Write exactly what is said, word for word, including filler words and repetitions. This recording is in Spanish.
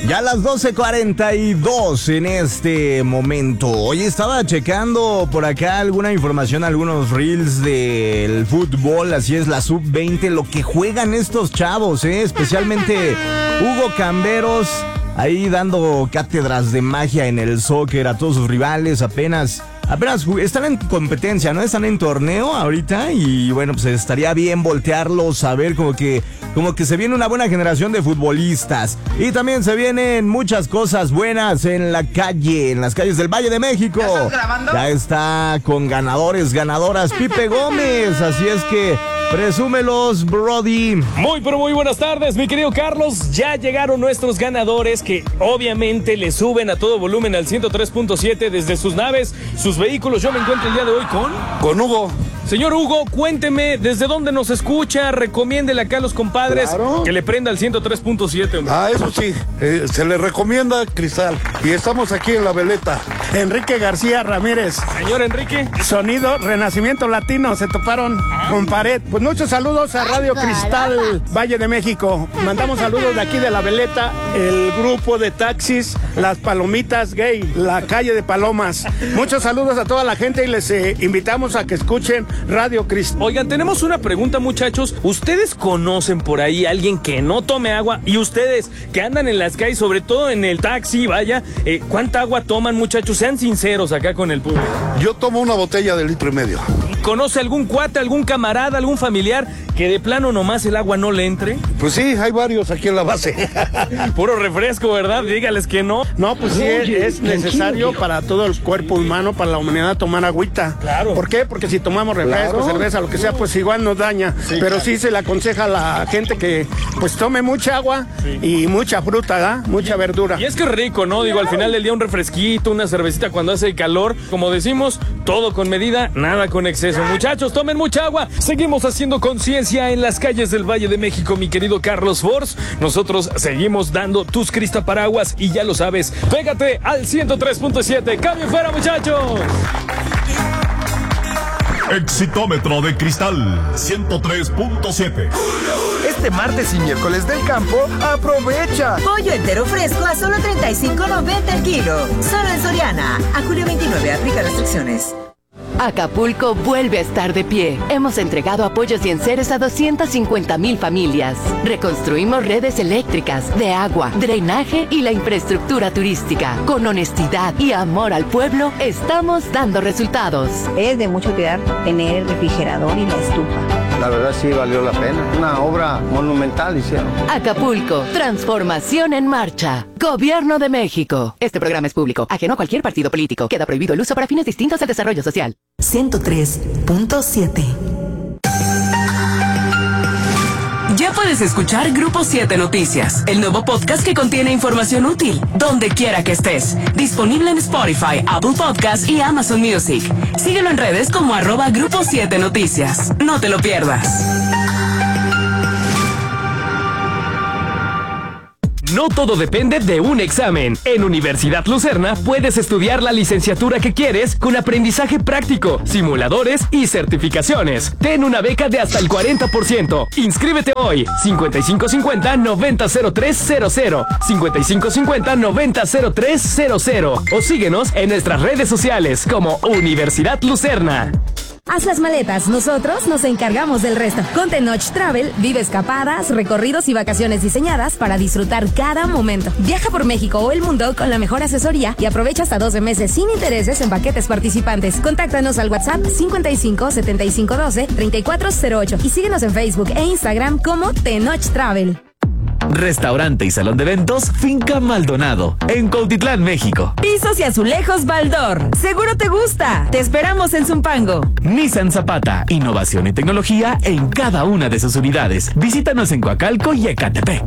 Ya a las doce cuarenta y dos en este momento. Hoy estaba checando por acá alguna información, algunos reels del fútbol, así es, la sub veinte, lo que juegan estos chavos, ¿eh? Especialmente Hugo Camberos, ahí dando cátedras de magia en el soccer a todos sus rivales, apenas... Apenas están en competencia, ¿no? Están en torneo ahorita y bueno, pues estaría bien voltearlos a ver como que, como que se viene una buena generación de futbolistas. Y también se vienen muchas cosas buenas en la calle, en las calles del Valle de México. ¿Ya estás grabando? Ya está con ganadores, ganadoras Pipe Gómez, así es que... presúmelos, Brody. Muy, pero muy buenas tardes, mi querido Carlos. Ya llegaron nuestros ganadores que obviamente le suben a todo volumen al ciento tres punto siete desde sus naves, sus vehículos. Yo me encuentro el día de hoy con... Con Hugo. Señor Hugo, cuénteme, ¿desde dónde nos escucha? Recomiéndele acá a los compadres Claro. que le prenda al ciento tres punto siete. Hombre. Ah, eso sí, eh, se le recomienda Cristal. Y estamos aquí en La Veleta. Enrique García Ramírez. Señor Enrique. Sonido Renacimiento Latino, se toparon con pared. Pues muchos saludos a Radio Cristal, Valle de México. Mandamos saludos de aquí de La Veleta, el grupo de taxis, las Palomitas Gay, la calle de Palomas. Muchos saludos a toda la gente y les eh, invitamos a que escuchen Radio Cristal. Oigan, tenemos una pregunta, muchachos. ¿Ustedes conocen por ahí a alguien que no tome agua? Y ustedes que andan en las calles, sobre todo en el taxi, vaya, eh, ¿cuánta agua toman, muchachos? Sean sinceros acá con el público. Yo tomo una botella de litro y medio. ¿Conoce algún cuate, algún camarada, algún familiar que de plano nomás el agua no le entre? Pues sí, hay varios aquí en la base. Puro refresco, ¿verdad? Dígales que no. No, pues sí, Oye, es necesario para todo el cuerpo humano, para la humanidad, tomar agüita. Claro. ¿Por qué? Porque si tomamos refresco, Claro. cerveza, lo que sea, pues igual nos daña. Sí, Pero claro. sí se le aconseja a la gente que pues tome mucha agua Sí. y mucha fruta, ¿verdad? Mucha verdura. Y es que es rico, ¿no? Digo, al final del día un refresquito, una cervecita cuando hace calor. Como decimos, todo con medida, nada con exceso. Muchachos, tomen mucha agua. Seguimos haciendo conciencia en las calles del Valle de México, mi querido Carlos Force. Nosotros seguimos dando tus cristaparaguas y ya lo sabes, pégate al ciento tres punto siete. ¡Cambio fuera, muchachos! Exitómetro de Cristal ciento tres punto siete. Este martes y miércoles del campo, aprovecha. Pollo entero fresco a solo treinta y cinco noventa el kilo. Solo en Soriana. A julio veintinueve aplica restricciones. Acapulco vuelve a estar de pie. Hemos entregado apoyos y enseres a doscientas cincuenta mil familias. Reconstruimos redes eléctricas, de agua, drenaje y la infraestructura turística. Con honestidad y amor al pueblo, estamos dando resultados. Es de mucho cuidar tener el refrigerador y la estufa. La verdad sí valió la pena. Una obra monumental hicieron. Acapulco, transformación en marcha. Gobierno de México. Este programa es público, ajeno a cualquier partido político. Queda prohibido el uso para fines distintos al desarrollo social. ciento tres punto siete. Ya puedes escuchar Grupo siete Noticias, el nuevo podcast que contiene información útil, donde quiera que estés. Disponible en Spotify, Apple Podcasts y Amazon Music. Síguelo en redes como arroba Grupo siete Noticias. No te lo pierdas. No todo depende de un examen. En Universidad Lucerna puedes estudiar la licenciatura que quieres con aprendizaje práctico, simuladores y certificaciones. Ten una beca de hasta el cuarenta por ciento. Inscríbete hoy. cincuenta y cinco cincuenta noventa cero tres cero cero. cincuenta y cinco cincuenta noventa cero tres cero cero. O síguenos en nuestras redes sociales como Universidad Lucerna. Haz las maletas, nosotros nos encargamos del resto. Con Tenoch Travel, vive escapadas, recorridos y vacaciones diseñadas para disfrutar cada momento. Viaja por México o el mundo con la mejor asesoría y aprovecha hasta doce meses sin intereses en paquetes participantes. Contáctanos al WhatsApp cincuenta y cinco setenta y cinco doce treinta y cuatro cero ocho y síguenos en Facebook e Instagram como Tenoch Travel. Restaurante y salón de eventos Finca Maldonado, en Cuautitlán, México. Pisos y azulejos Baldor. Seguro te gusta. Te esperamos en Zumpango. Nissan Zapata, innovación y tecnología en cada una de sus unidades. Visítanos en Coacalco y Ecatepec.